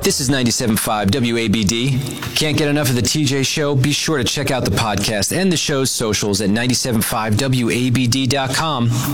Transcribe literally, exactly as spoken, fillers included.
This is ninety-seven point five W A B D. Can't get enough of the T J Show? Be sure to check out the podcast and the show's socials at ninety-seven point five W A B D dot com.